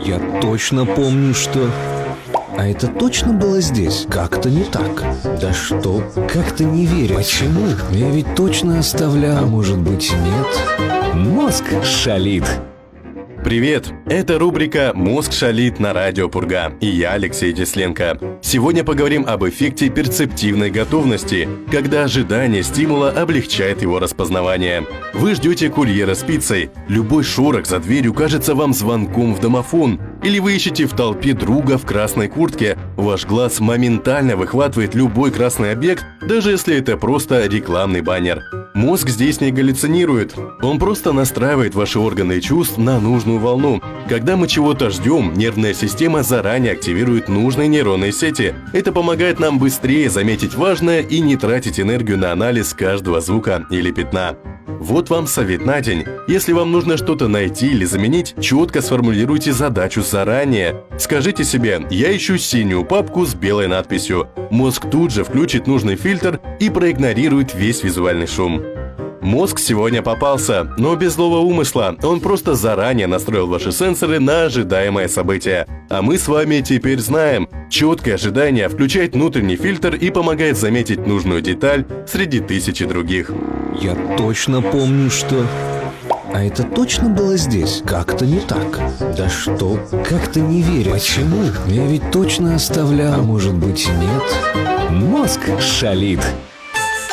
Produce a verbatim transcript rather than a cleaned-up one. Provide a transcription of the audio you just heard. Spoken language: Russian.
Я точно помню, что... А это точно было здесь? Как-то не так. Да что? Как-то не верю. Почему? Я ведь точно оставлял. А может быть, нет? Мозг шалит. Привет! Это рубрика «Мозг шалит» на радио Пурга, и я Алексей Тесленко. Сегодня поговорим об эффекте перцептивной готовности, когда ожидание стимула облегчает его распознавание. Вы ждете курьера с пиццей, любой шорох за дверью кажется вам звонком в домофон, или вы ищете в толпе друга в красной куртке, ваш глаз моментально выхватывает любой красный объект, даже если это просто рекламный баннер. Мозг здесь не галлюцинирует, он просто настраивает ваши органы чувств на нужную волну. Когда мы чего-то ждем, нервная система заранее активирует нужные нейронные сети. Это помогает нам быстрее заметить важное и не тратить энергию на анализ каждого звука или пятна. Вот вам совет на день. Если вам нужно что-то найти или заменить, четко сформулируйте задачу заранее. Скажите себе: «Я ищу синюю папку с белой надписью». Мозг тут же включит нужный фильтр и проигнорирует весь визуальный шум. Мозг сегодня попался, но без злого умысла. Он просто заранее настроил ваши сенсоры на ожидаемое событие. А мы с вами теперь знаем, четкое ожидание включает внутренний фильтр и помогает заметить нужную деталь среди тысячи других. Я точно помню, что... А это точно было здесь? Как-то не так. Да что? Как-то не верю. Почему? Я ведь точно оставлял. А может быть, нет? Мозг шалит.